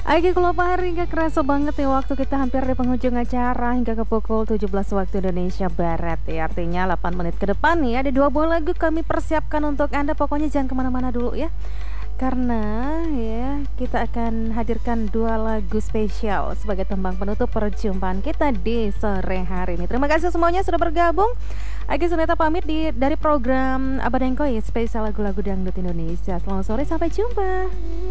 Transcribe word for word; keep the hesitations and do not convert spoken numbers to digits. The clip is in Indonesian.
Oke, kalau Pak hari nggak kerasa banget nih waktu kita hampir di penghujung acara hingga ke pukul tujuh belas waktu Indonesia Barat ya. Artinya delapan menit ke depan nih ada dua buah lagu kami persiapkan untuk Anda. Pokoknya jangan kemana-mana dulu ya. Karena ya kita akan hadirkan dua lagu spesial sebagai tembang penutup perjumpaan kita di sore hari ini. Terima kasih semuanya sudah bergabung. Agi Suneta pamit di dari program Abang Dengkoi spesial lagu-lagu dangdut Indonesia. Selamat sore, sampai jumpa.